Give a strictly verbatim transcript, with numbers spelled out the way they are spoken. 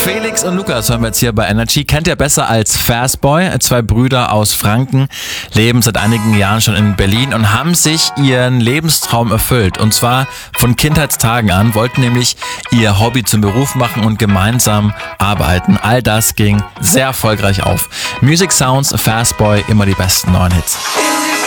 Felix und Lukas hören wir jetzt hier bei Energy. Kennt ihr besser als Fastboy. Zwei Brüder aus Franken leben seit einigen Jahren schon in Berlin und haben sich ihren Lebenstraum erfüllt. Und zwar von Kindheitstagen an, wollten nämlich ihr Hobby zum Beruf machen und gemeinsam arbeiten. All das ging sehr erfolgreich auf. Music Sounds, Fastboy, immer die besten neuen Hits.